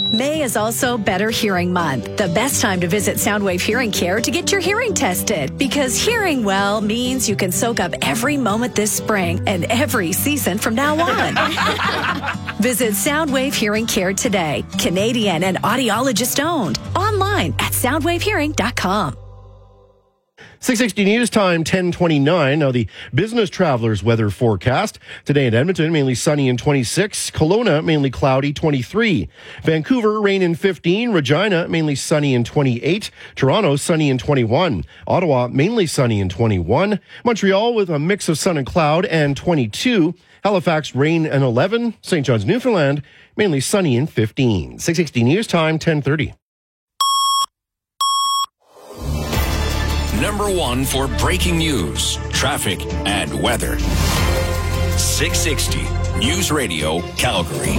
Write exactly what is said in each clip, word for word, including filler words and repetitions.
May is also Better Hearing Month, the best time to visit Soundwave Hearing Care to get your hearing tested. Because hearing well means you can soak up every moment this spring and every season from now on. Visit Soundwave Hearing Care today. Canadian and audiologist owned. Online at soundwave hearing dot com. six sixty News Time, ten twenty-nine. Now the business travelers weather forecast. Today in Edmonton, mainly sunny and twenty-six. Kelowna, mainly cloudy, twenty-three. Vancouver, rain and fifteen. Regina, mainly sunny and twenty-eight. Toronto, sunny and twenty-one. Ottawa, mainly sunny and twenty-one. Montreal with a mix of sun and cloud and twenty-two. Halifax, rain and eleven. Saint John's, Newfoundland, mainly sunny and fifteen. six sixty News Time, ten thirty. Number one for breaking news, traffic, and weather. six sixty News Radio, Calgary.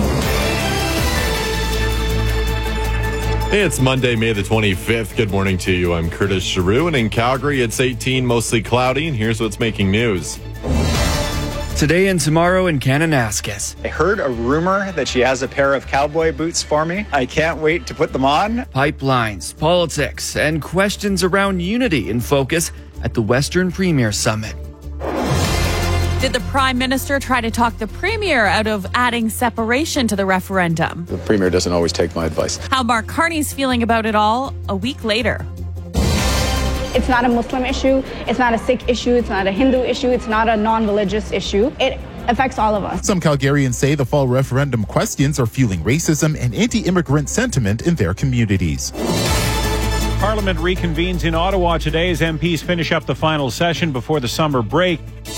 Hey, it's Monday, May the twenty-fifth. Good morning to you. I'm Curtis Giroux, and in Calgary, it's eighteen, mostly cloudy, and here's what's making news. Today and tomorrow in Kananaskis. I heard a rumor that she has a pair of cowboy boots for me. I can't wait to put them on. Pipelines, politics, and questions around unity in focus at the Western Premier Summit. Did the Prime Minister try to talk the Premier out of adding separation to the referendum? The Premier doesn't always take my advice. How Mark Carney's feeling about it all a week later. It's not a Muslim issue, it's not a Sikh issue, it's not a Hindu issue, it's not a non-religious issue. It affects all of us. Some Calgarians say the fall referendum questions are fueling racism and anti-immigrant sentiment in their communities. Parliament reconvenes in Ottawa today as M Ps finish up the final session before the summer break.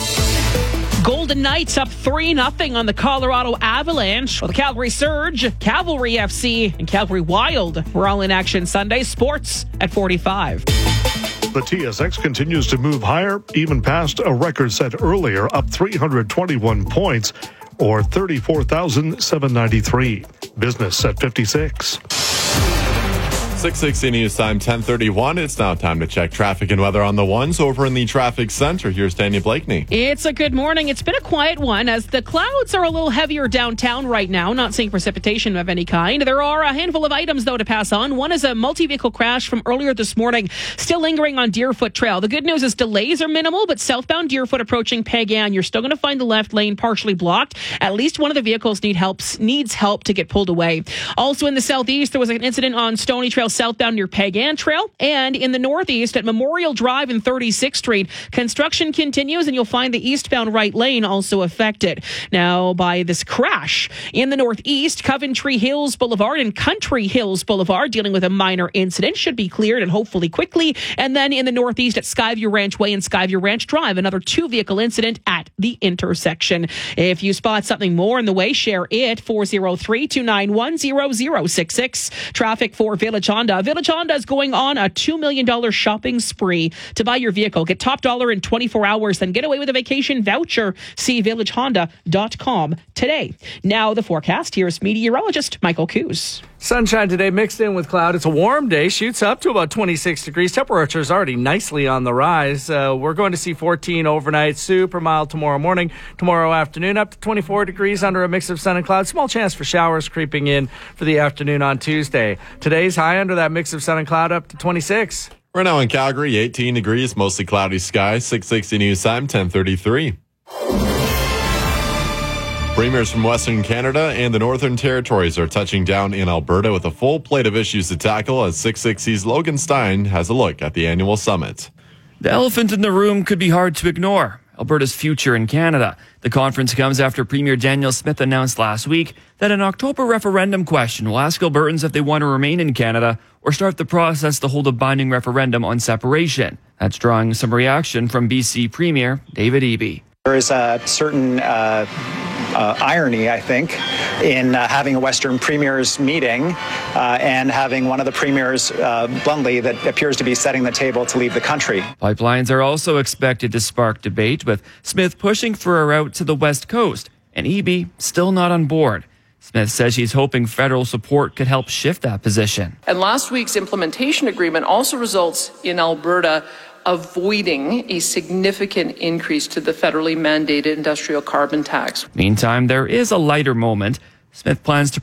Golden Knights up three nothing on the Colorado Avalanche. Well, the Calgary Surge, Cavalry F C, and Calgary Wild were all in action Sunday. Sports at forty-five. The T S X continues to move higher, even past a record set earlier, up three hundred twenty-one points, or thirty-four thousand seven hundred ninety-three. Business at fifty-six. six sixty News Time, ten thirty-one. It's now time to check traffic and weather on the ones over in the traffic center. Here's Tanya Blakeney. It's a good morning. It's been a quiet one as the clouds are a little heavier downtown right now. Not seeing precipitation of any kind. There are a handful of items, though, to pass on. One is a multi-vehicle crash from earlier this morning, still lingering on Deerfoot Trail. The good news is delays are minimal, but southbound Deerfoot approaching Pagan, you're still going to find the left lane partially blocked. At least one of the vehicles need helps, needs help to get pulled away. Also in the southeast, there was an incident on Stony Trail southbound near Pagan Trail, and in the northeast at Memorial Drive and thirty-sixth Street, construction continues and you'll find the eastbound right lane also affected. Now, by this crash in the northeast, Coventry Hills Boulevard and Country Hills Boulevard dealing with a minor incident should be cleared and hopefully quickly. And then in the northeast at Skyview Ranch Way and Skyview Ranch Drive, another two vehicle incident at the intersection. If you spot something more in the way, share it. four oh three, two nine one, zero zero six six. Traffic for Village Honda. Village Honda is going on a two million dollars shopping spree to buy your vehicle. Get top dollar in twenty-four hours, then get away with a vacation voucher. See village honda dot com today. Now the forecast. Here's meteorologist Michael Coos. Sunshine today mixed in with cloud. It's a warm day. Shoots up to about twenty-six degrees. Temperature is already nicely on the rise. Uh, we're going to see fourteen overnight. Super mild tomorrow morning. Tomorrow afternoon up to twenty-four degrees under a mix of sun and cloud. Small chance for showers creeping in for the afternoon on Tuesday. Today's high under that mix of sun and cloud up to twenty-six. Right now in Calgary, eighteen degrees, mostly cloudy skies. six sixty News Time, ten thirty-three. Premiers from Western Canada and the Northern Territories are touching down in Alberta with a full plate of issues to tackle as six sixty's Logan Stein has a look at the annual summit. The elephant in the room could be hard to ignore. Alberta's future in Canada. The conference comes after Premier Danielle Smith announced last week that an October referendum question will ask Albertans if they want to remain in Canada or start the process to hold a binding referendum on separation. That's drawing some reaction from B C Premier David Eby. There is a certain uh, uh, irony, I think, in uh, having a Western Premiers meeting uh, and having one of the premiers, uh, bluntly, that appears to be setting the table to leave the country. Pipelines are also expected to spark debate, with Smith pushing for a route to the West Coast and Eby still not on board. Smith says she's hoping federal support could help shift that position. And last week's implementation agreement also results in Alberta avoiding a significant increase to the federally mandated industrial carbon tax. Meantime, there is a lighter moment. Smith plans to